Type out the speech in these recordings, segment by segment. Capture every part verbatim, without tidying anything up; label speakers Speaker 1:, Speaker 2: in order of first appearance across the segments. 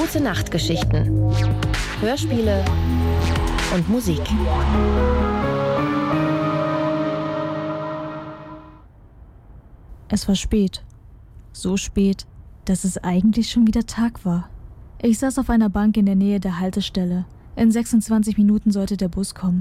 Speaker 1: Gute Nachtgeschichten, Hörspiele und Musik.
Speaker 2: Es war spät. So spät, dass es eigentlich schon wieder Tag war. Ich saß auf einer Bank in der Nähe der Haltestelle. In sechsundzwanzig Minuten sollte der Bus kommen.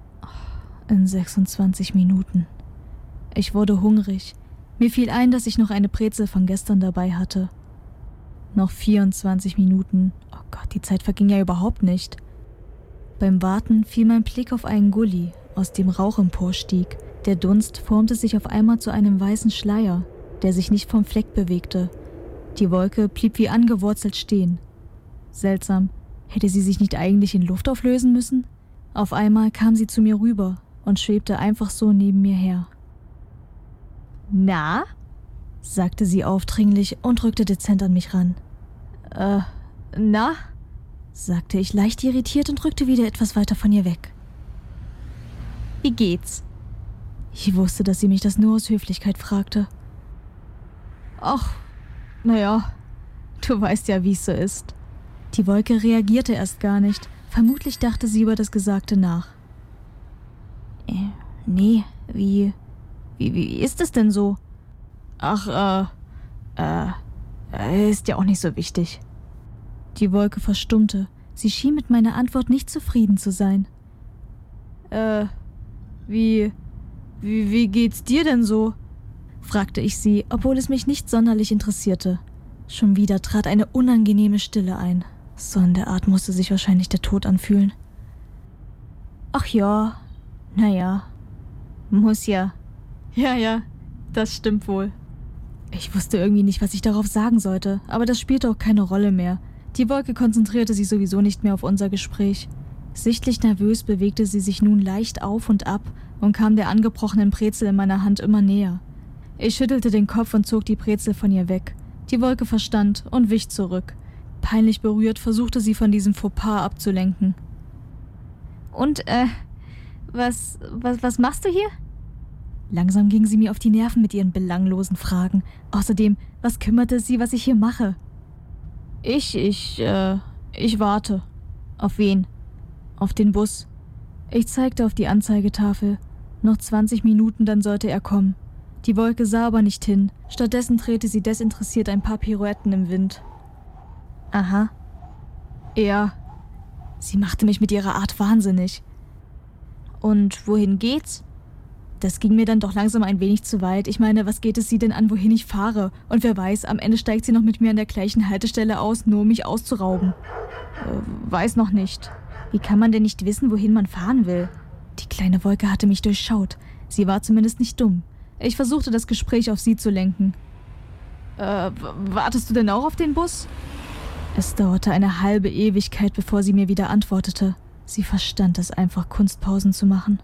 Speaker 2: In sechsundzwanzig Minuten. Ich wurde hungrig. Mir fiel ein, dass ich noch eine Brezel von gestern dabei hatte. Noch vierundzwanzig Minuten. Oh Gott, die Zeit verging ja überhaupt nicht. Beim Warten fiel mein Blick auf einen Gully, aus dem Rauch emporstieg. Der Dunst formte sich auf einmal zu einem weißen Schleier, der sich nicht vom Fleck bewegte. Die Wolke blieb wie angewurzelt stehen. Seltsam, hätte sie sich nicht eigentlich in Luft auflösen müssen? Auf einmal kam sie zu mir rüber und schwebte einfach so neben mir her. »Na?«, sagte sie aufdringlich und rückte dezent an mich ran. »Äh, na?«, sagte ich leicht irritiert und rückte wieder etwas weiter von ihr weg. »Wie geht's?« Ich wusste, dass sie mich das nur aus Höflichkeit fragte. »Ach, naja, du weißt ja, wie es so ist.« Die Wolke reagierte erst gar nicht. Vermutlich dachte sie über das Gesagte nach. Äh, nee, wie, wie, wie ist es denn so? Ach, äh, äh, ist ja auch nicht so wichtig. Die Wolke verstummte. Sie schien mit meiner Antwort nicht zufrieden zu sein. Äh, wie, wie, wie geht's dir denn so? Fragte ich sie, obwohl es mich nicht sonderlich interessierte. Schon wieder trat eine unangenehme Stille ein. So in der Art musste sich wahrscheinlich der Tod anfühlen. Ach ja, naja, muss ja. Ja, ja, das stimmt wohl. Ich wusste irgendwie nicht, was ich darauf sagen sollte, aber das spielte auch keine Rolle mehr. Die Wolke konzentrierte sich sowieso nicht mehr auf unser Gespräch. Sichtlich nervös bewegte sie sich nun leicht auf und ab und kam der angebrochenen Brezel in meiner Hand immer näher. Ich schüttelte den Kopf und zog die Brezel von ihr weg. Die Wolke verstand und wich zurück. Peinlich berührt versuchte sie von diesem Fauxpas abzulenken. Und, äh, was, was, was machst du hier? Langsam ging sie mir auf die Nerven mit ihren belanglosen Fragen. Außerdem, was kümmerte es sie, was ich hier mache? Ich, ich, äh, ich warte. Auf wen? Auf den Bus. Ich zeigte auf die Anzeigetafel. Noch zwanzig Minuten, dann sollte er kommen. Die Wolke sah aber nicht hin. Stattdessen drehte sie desinteressiert ein paar Pirouetten im Wind. Aha. Ja. Sie machte mich mit ihrer Art wahnsinnig. Und wohin geht's? Das ging mir dann doch langsam ein wenig zu weit. Ich meine, was geht es sie denn an, wohin ich fahre? Und wer weiß, am Ende steigt sie noch mit mir an der gleichen Haltestelle aus, nur um mich auszurauben. Äh, weiß noch nicht. Wie kann man denn nicht wissen, wohin man fahren will? Die kleine Wolke hatte mich durchschaut. Sie war zumindest nicht dumm. Ich versuchte, das Gespräch auf sie zu lenken. Äh, wartest du denn auch auf den Bus? Es dauerte eine halbe Ewigkeit, bevor sie mir wieder antwortete. Sie verstand es einfach, Kunstpausen zu machen.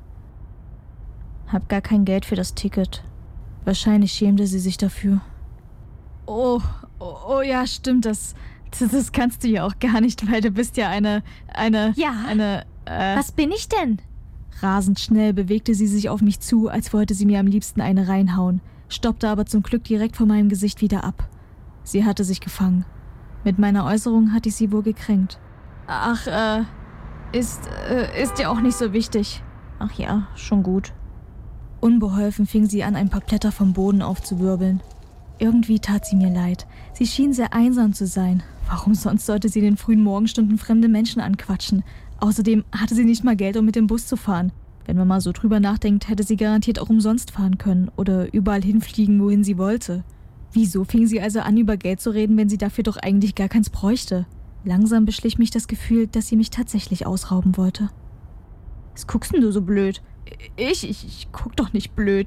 Speaker 2: Hab gar kein Geld für das Ticket. Wahrscheinlich schämte sie sich dafür. Oh, oh, oh ja, stimmt, das, das, das kannst du ja auch gar nicht, weil du bist ja eine, eine,
Speaker 3: ja,
Speaker 2: eine, äh...
Speaker 3: Was bin ich denn?
Speaker 2: Rasend schnell bewegte sie sich auf mich zu, als wollte sie mir am liebsten eine reinhauen, stoppte aber zum Glück direkt vor meinem Gesicht wieder ab. Sie hatte sich gefangen. Mit meiner Äußerung hatte ich sie wohl gekränkt. Ach, äh, ist, äh, ist ja auch nicht so wichtig. Ach ja, schon gut. Unbeholfen fing sie an, ein paar Blätter vom Boden aufzuwirbeln. Irgendwie tat sie mir leid. Sie schien sehr einsam zu sein. Warum sonst sollte sie in den frühen Morgenstunden fremde Menschen anquatschen? Außerdem hatte sie nicht mal Geld, um mit dem Bus zu fahren. Wenn man mal so drüber nachdenkt, hätte sie garantiert auch umsonst fahren können oder überall hinfliegen, wohin sie wollte. Wieso fing sie also an, über Geld zu reden, wenn sie dafür doch eigentlich gar keins bräuchte? Langsam beschlich mich das Gefühl, dass sie mich tatsächlich ausrauben wollte. Was guckst denn du so blöd? Ich, ich, ich guck doch nicht blöd.